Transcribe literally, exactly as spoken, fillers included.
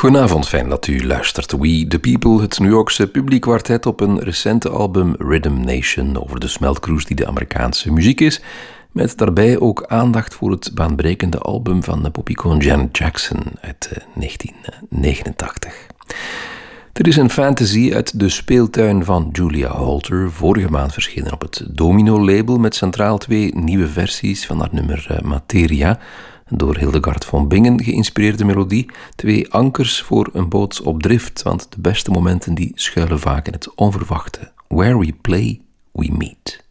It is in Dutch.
Goedenavond, fijn dat u luistert. We the People, het New Yorkse publiekkwartet op een recente album Rhythm Nation over de smeltkroes die de Amerikaanse muziek is, met daarbij ook aandacht voor het baanbrekende album van poppycoon Janet Jackson uit negentien negenentachtig. Er is een fantasy uit de speeltuin van Julia Holter, vorige maand verschenen op het Domino-label met centraal twee nieuwe versies van haar nummer Materia, door Hildegard von Bingen geïnspireerde melodie, twee ankers voor een boot op drift, want de beste momenten die schuilen vaak in het onverwachte. Where we play, we meet.